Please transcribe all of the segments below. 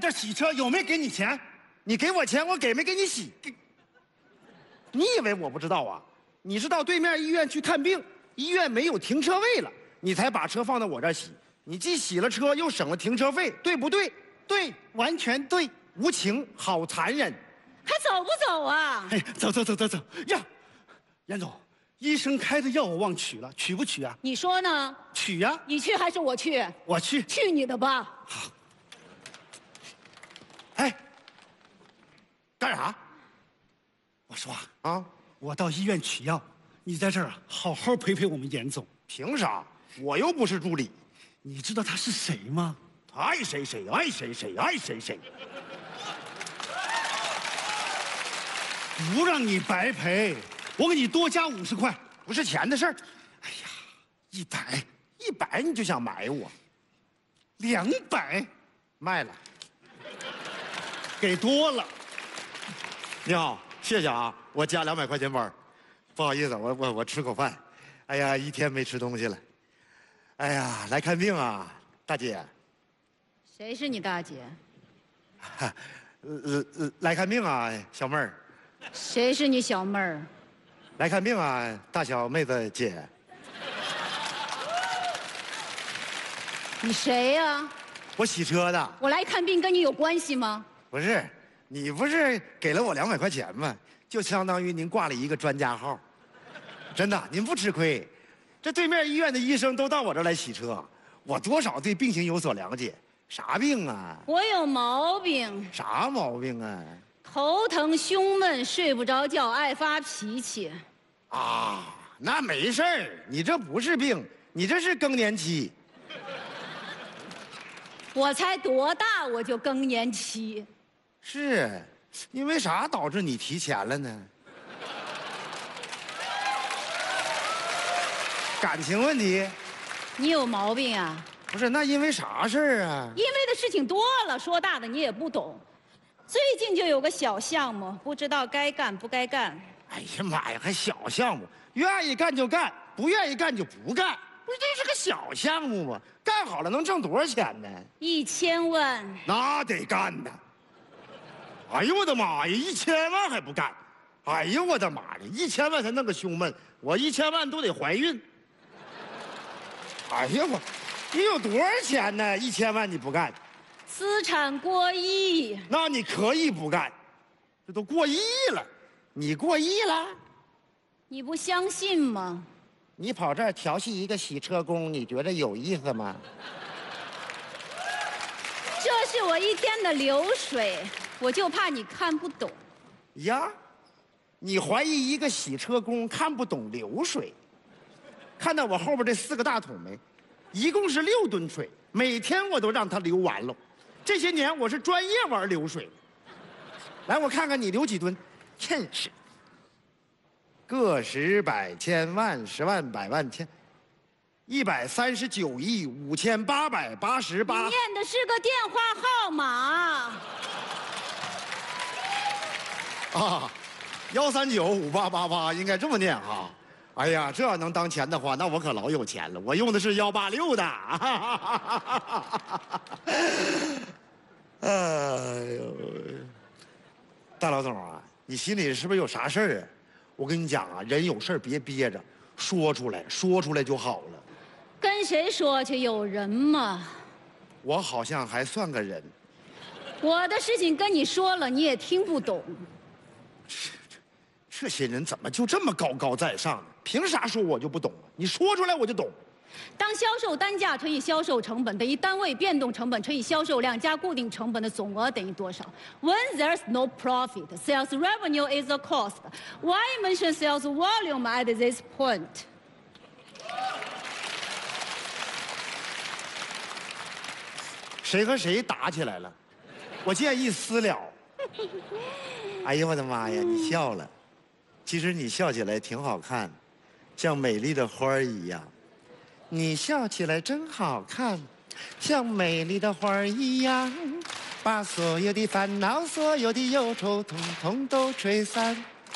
这洗车有没给你钱？ 你给我钱，我给没给你洗？你以为我不知道啊？你是到对面医院去看病，医院没有停车位了，你才把车放到我这儿洗。你既洗了车，又省了停车费，对不对？ 对，完全对。 无情，好残忍。 还走不走啊？ 哎，走呀！严总，医生开的药我忘取了，取不取啊？ 你说呢？ 取呀！ 你去还是我去？ 我去。 去你的吧！ 好。哎，干啥？我说啊，我到医院取药，你在这儿啊，好好陪陪我们严总。 凭啥？我又不是助理。 你知道他是谁吗？ 爱谁谁，爱谁谁，爱谁谁。 不让你白赔，我给你多加50块， 不是钱的事儿。 哎呀 ，100你就想买我 ，200 卖了， 给多了。 你好，谢谢啊，我加200块钱班。不好意思，我吃口饭。哎呀，一天没吃东西了。哎呀，来看病啊，大姐。 谁是你大姐？ 来看病啊，小妹儿。 谁是你小妹儿？ 来看病啊，大小妹子姐。 你谁呀？ 我洗车的。 我来看病跟你有关系吗？ 不是，你不是给了我200块钱吗？就相当于您挂了一个专家号。真的，您不吃亏。这对面医院的医生都到我这儿来洗车，我多少对病情有所了解。啥病啊？ 我有毛病。 啥毛病啊？ 头疼、胸闷、睡不着觉、爱发脾气。 啊，那没事儿，你这不是病，你这是更年期。 我才多大我就更年期？ 是，因为啥导致你提前了呢？感情问题？ 你有毛病啊？ 不是，那因为啥事儿啊？ 因为的事情多了，说大的你也不懂。最近就有个小项目，不知道该干不该干。 哎呀妈呀，还小项目，愿意干就干，不愿意干就不干。不是，这是个小项目吗？干好了能挣多少钱呢 ？1000万。 那得干呐！哎呦我的妈呀，1000万还不干？哎呦我的妈呀，1000万才弄个胸闷，我1000万都得怀孕。哎呀我，你有多少钱呢？1000万你不干？ 资产过亿。 那你可以不干，这都过亿了，你过亿了？ 你不相信吗？ 你跑这儿调戏一个洗车工，你觉得有意思吗？ 这是我一天的流水，我就怕你看不懂。 呀，你怀疑一个洗车工看不懂流水？看到我后边这4个大桶没？一共是6吨水，每天我都让它流完了。这些年我是专业玩流水。来，我看看你流几吨，真是。个十百千万十万百万千，139亿5888。 你念的是个电话号码。 啊，1395888应该这么念哈。哎呀，这要能当钱的话，那我可老有钱了。我用的是186的。哎呦，大老总啊，你心里是不是有啥事儿啊？我跟你讲啊，人有事儿别憋着，说出来，说出来就好了。 跟谁说去？有人吗？ 我好像还算个人。 我的事情跟你说了，你也听不懂。 这些人怎么就这么高高在上呢？凭啥说我就不懂啊？你说出来我就懂。 当销售单价乘以销售成本等于单位变动成本乘以销售量加固定成本的总额等于多少 ？When there's no profit, sales revenue is a cost. Why mention sales volume at this point? 谁和谁打起来了？我建议私了。哎呀，我的妈呀！你笑了，其实你笑起来挺好看，像美丽的花儿一样。你笑起来真好看，像美丽的花儿一样，把所有的烦恼、所有的忧愁，统统都吹散。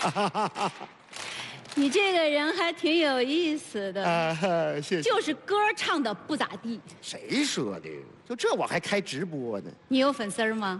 你这个人还挺有意思的。 谢谢。 就是歌唱的不咋地。 谁说的？就这我还开直播呢。 你有粉丝吗？